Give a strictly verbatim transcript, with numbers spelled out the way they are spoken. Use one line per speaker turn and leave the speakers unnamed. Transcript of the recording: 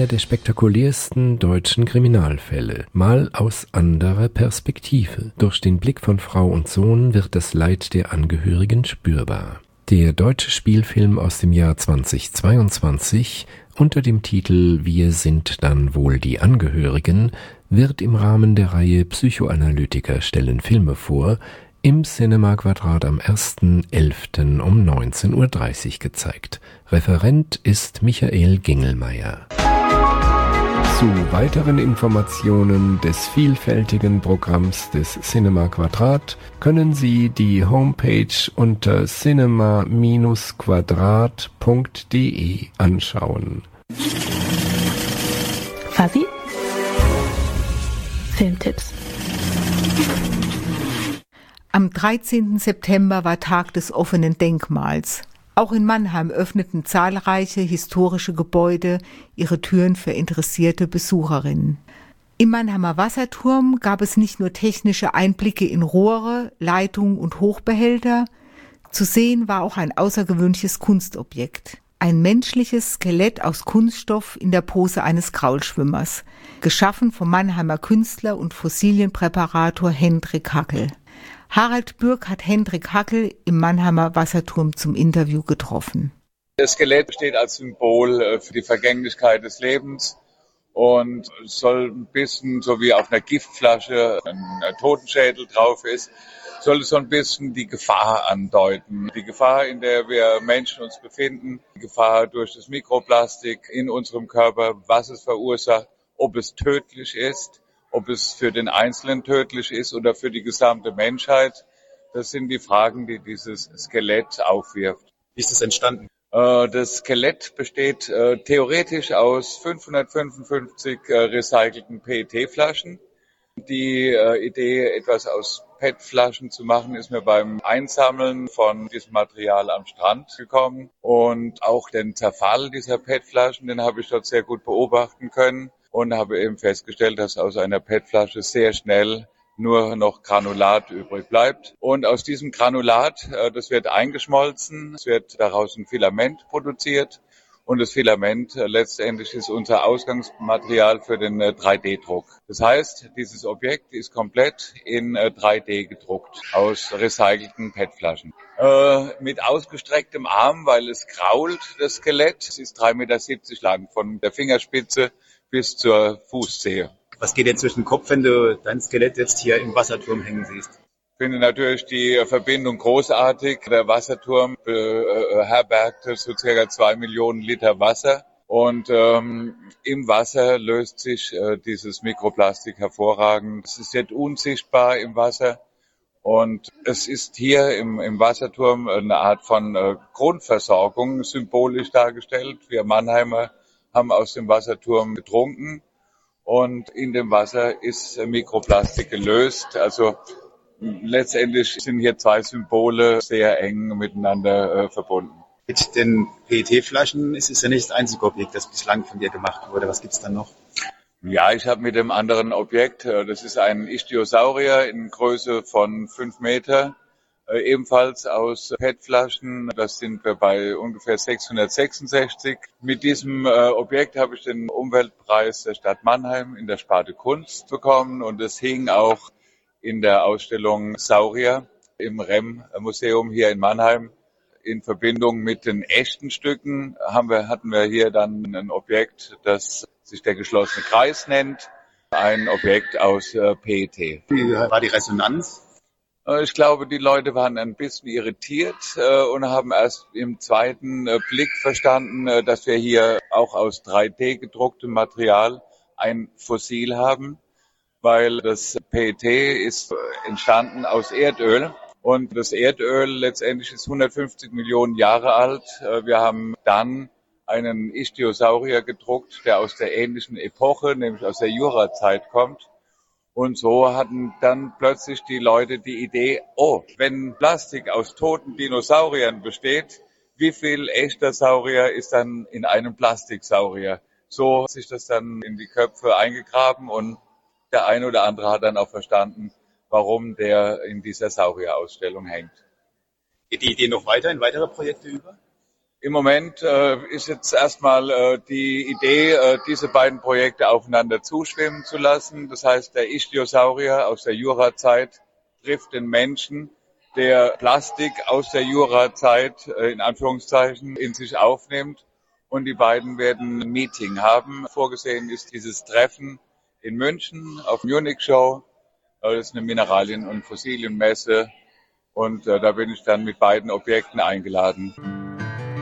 der spektakulärsten deutschen Kriminalfälle, mal aus anderer Perspektive. Durch den Blick von Frau und Sohn wird das Leid der Angehörigen spürbar. Der deutsche Spielfilm aus dem Jahr zweitausendzweiundzwanzig unter dem Titel »Wir sind dann wohl die Angehörigen« wird im Rahmen der Reihe Psychoanalytiker stellen Filme vor im Cinema Quadrat am ersten elften um neunzehn Uhr dreißig gezeigt. Referent ist Michael Gingelmeier. Zu weiteren Informationen des vielfältigen Programms des Cinema Quadrat können Sie die Homepage unter cinema Bindestrich quadrat punkt de anschauen.
Fabi? Filmtipps. Am dreizehnten September war Tag des offenen Denkmals. Auch in Mannheim öffneten zahlreiche historische Gebäude ihre Türen für interessierte Besucherinnen. Im Mannheimer Wasserturm gab es nicht nur technische Einblicke in Rohre, Leitungen und Hochbehälter, zu sehen war auch ein außergewöhnliches Kunstobjekt. Ein menschliches Skelett aus Kunststoff in der Pose eines Kraulschwimmers, geschaffen vom Mannheimer Künstler und Fossilienpräparator Hendrik Hackel. Harald Bürg hat Hendrik Hackel im Mannheimer Wasserturm zum Interview getroffen.
Das Skelett steht als Symbol für die Vergänglichkeit des Lebens und soll ein bisschen, so wie auf einer Giftflasche ein Totenschädel drauf ist, soll es so ein bisschen die Gefahr andeuten. Die Gefahr, in der wir Menschen uns befinden, die Gefahr durch das Mikroplastik in unserem Körper, was es verursacht, ob es tödlich ist, ob es für den Einzelnen tödlich ist oder für die gesamte Menschheit. Das sind die Fragen, die dieses Skelett aufwirft.
Wie ist es entstanden?
Das Skelett besteht theoretisch aus fünfhundertfünfundfünfzig recycelten P E T-Flaschen. Die Idee, etwas aus P E T-Flaschen zu machen, ist mir beim Einsammeln von diesem Material am Strand gekommen. Und auch den Zerfall dieser P E T-Flaschen, den habe ich dort sehr gut beobachten können. Und habe eben festgestellt, dass aus einer P E T-Flasche sehr schnell nur noch Granulat übrig bleibt. Und aus diesem Granulat, das wird eingeschmolzen, es wird daraus ein Filament produziert. Und das Filament letztendlich ist unser Ausgangsmaterial für den drei D Druck. Das heißt, dieses Objekt ist komplett in drei D gedruckt aus recycelten P E T-Flaschen. Äh, mit ausgestrecktem Arm, weil es krault, das Skelett. Es ist drei Komma siebzig Meter lang, von der Fingerspitze bis zur Fußzehe.
Was geht dir durch den Kopf, wenn du dein Skelett jetzt hier im Wasserturm hängen siehst?
Ich finde natürlich die Verbindung großartig. Der Wasserturm beherbergte so circa zwei Millionen Liter Wasser. Und ähm, im Wasser löst sich äh, dieses Mikroplastik hervorragend. Es ist jetzt unsichtbar im Wasser. Und es ist hier im, im Wasserturm eine Art von äh, Grundversorgung symbolisch dargestellt. Wir Mannheimer haben aus dem Wasserturm getrunken und in dem Wasser ist Mikroplastik gelöst. Also letztendlich sind hier zwei Symbole sehr eng miteinander äh, verbunden.
Mit den P E T-Flaschen ist es ja nicht das einzige Objekt, das bislang von dir gemacht wurde. Was gibt's dann noch?
Ja, ich habe mit dem anderen Objekt, das ist ein Ichthyosaurier in Größe von fünf Meter, Äh, ebenfalls aus P E T-Flaschen, das sind wir bei ungefähr sechshundertsechsundsechzig. Mit diesem äh, Objekt habe ich den Umweltpreis der Stadt Mannheim in der Sparte Kunst bekommen und es hing auch in der Ausstellung Saurier im R E M-Museum hier in Mannheim. In Verbindung mit den echten Stücken haben wir, hatten wir hier dann ein Objekt, das sich der geschlossene Kreis nennt, ein Objekt aus äh, P E T.
Wie war die Resonanz?
Ich glaube, die Leute waren ein bisschen irritiert äh, und haben erst im zweiten äh, Blick verstanden, äh, dass wir hier auch aus drei D gedrucktem Material ein Fossil haben, weil das P E T ist entstanden aus Erdöl und das Erdöl letztendlich ist hundertfünfzig Millionen Jahre alt. Äh, wir haben dann einen Ichthyosaurier gedruckt, der aus der ähnlichen Epoche, nämlich aus der Jurazeit kommt. Und so hatten dann plötzlich die Leute die Idee, oh, wenn Plastik aus toten Dinosauriern besteht, wie viel echter Saurier ist dann in einem Plastiksaurier? So hat sich das dann in die Köpfe eingegraben und der eine oder andere hat dann auch verstanden, warum der in dieser Saurierausstellung hängt.
Geht die Idee noch weiter in weitere Projekte über?
Im Moment äh, ist jetzt erstmal äh, die Idee, äh, diese beiden Projekte aufeinander zuschwimmen zu lassen. Das heißt, der Ichthyosaurier aus der Jurazeit trifft den Menschen, der Plastik aus der Jurazeit äh, in Anführungszeichen in sich aufnimmt. Und die beiden werden ein Meeting haben. Vorgesehen ist dieses Treffen in München auf Munich Show. Äh, das ist eine Mineralien- und Fossilienmesse. Und äh, da bin ich dann mit beiden Objekten eingeladen.